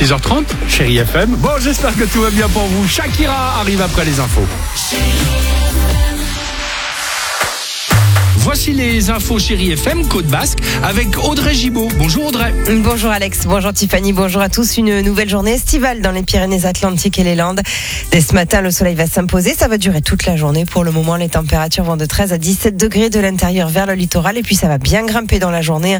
6h30, Chérie FM. Bon, j'espère que tout va bien pour vous. Shakira arrive après les infos. Voici les infos Chérie FM, Côte Basque, avec Audrey Gibaud. Bonjour Audrey. Bonjour Alex, bonjour Tiffany, bonjour à tous. Une nouvelle journée estivale dans les Pyrénées-Atlantiques et les Landes. Dès ce matin, le soleil va s'imposer. Ça va durer toute la journée. Pour le moment, les températures vont de 13 à 17 degrés de l'intérieur vers le littoral. Et puis ça va bien grimper dans la journée.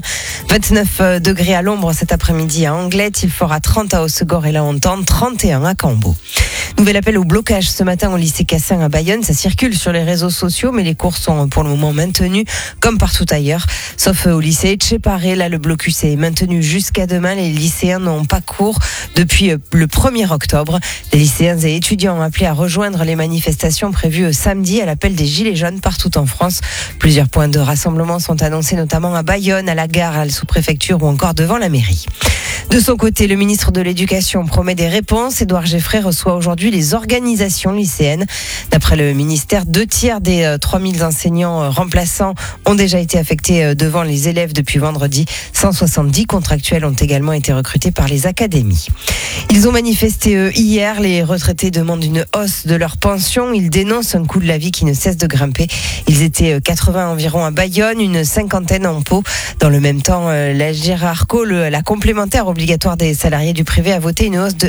29 degrés à l'ombre cet après-midi à Anglette. Il fera 30 à Hossegor et La Hontan, 31 à Cambo. Nouvel appel au blocage ce matin au lycée Cassin à Bayonne. Ça circule sur les réseaux sociaux, mais les cours sont pour le moment maintenus comme partout ailleurs, sauf au lycée Etcheparé. Là, le blocus est maintenu jusqu'à demain. Les lycéens n'ont pas cours depuis le 1er octobre. Les lycéens et étudiants ont appelé à rejoindre les manifestations prévues samedi à l'appel des Gilets jaunes partout en France. Plusieurs points de rassemblement sont annoncés, notamment à Bayonne, à la gare, à la sous-préfecture ou encore devant la mairie. De son côté, le ministre de l'Éducation promet des réponses. Édouard Geffray reçoit aujourd'hui les organisations lycéennes. D'après le ministère, 2/3 des 3000 enseignants remplaçants ont déjà été affectés devant les élèves depuis vendredi. 170 contractuels ont également été recrutés par les académies. Ils ont manifesté hier. Les retraités demandent une hausse de leur pension. Ils dénoncent un coût de la vie qui ne cesse de grimper. Ils étaient 80 environ à Bayonne, une cinquantaine en Pau. Dans le même temps, la Gérardco, la complémentaire obligatoire des salariés du privé, a voté une hausse de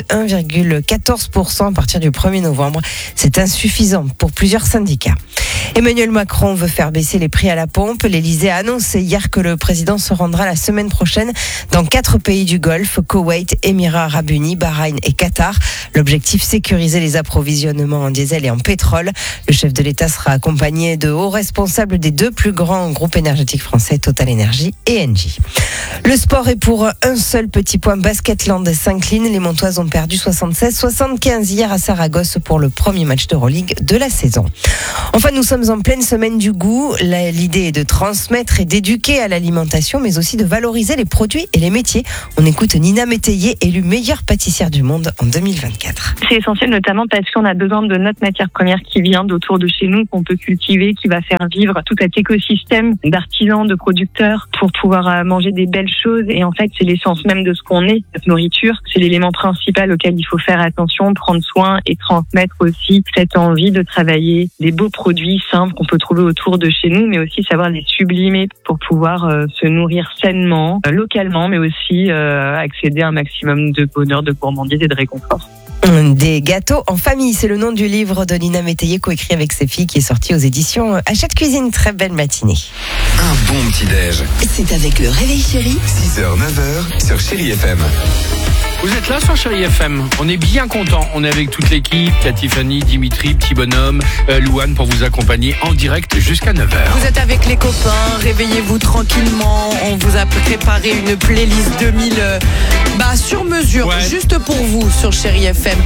1,14% à partir du 1er novembre. C'est insuffisant pour plusieurs syndicats. Emmanuel Macron veut faire baisser les prix à la pompe. L'Élysée a annoncé hier que le président se rendra la semaine prochaine dans 4 pays du Golfe, Koweït, Émirats Arabes Unis, Bahreïn et Qatar. L'objectif, sécuriser les approvisionnements en diesel et en pétrole. Le chef de l'État sera accompagné de hauts responsables des 2 plus grands groupes énergétiques français, Total Energy et Engie. Le sport est pour un seul petit point. Basketland s'incline. Les Montoises ont perdu 76-75 hier à Saragosse pour le premier match d'Euroleague de la saison. Enfin, nous sommes en pleine semaine du goût. L'idée est de transmettre et d'éduquer à l'alimentation, mais aussi de valoriser les produits et les métiers. On écoute Nina Métayer, élue meilleure pâtissière du monde en 2024. C'est essentiel notamment parce qu'on a besoin de notre matière première qui vient d'autour de chez nous, qu'on peut cultiver, qui va faire vivre tout cet écosystème d'artisans, de producteurs pour pouvoir manger des belles choses. Et en fait, c'est l'essence même de ce qu'on est, notre nourriture. C'est l'élément principal auquel il faut faire attention, prendre soin et transmettre aussi cette envie de travailler des beaux produits simples qu'on peut trouver autour de chez nous, mais aussi savoir les sublimer pour pouvoir se nourrir sainement, localement, mais aussi accéder à un maximum de bonheur, de gourmandise et de réconfort. Des gâteaux en famille, c'est le nom du livre de Nina Métayer, coécrit avec ses filles, qui est sorti aux éditions Hachette Cuisine. Très belle matinée. Un bon petit-déj. C'est avec le Réveil Chéri. 6h, 9h sur Chérie FM. Vous êtes là sur Chérie FM. On est bien content. On est avec toute l'équipe. Il y a Tiffany, Dimitri, Petit Bonhomme, Louane pour vous accompagner en direct jusqu'à 9h. Vous êtes avec les copains, réveillez-vous tranquillement. On vous a préparé une playlist 2000 sur mesure, juste pour vous sur Chérie FM.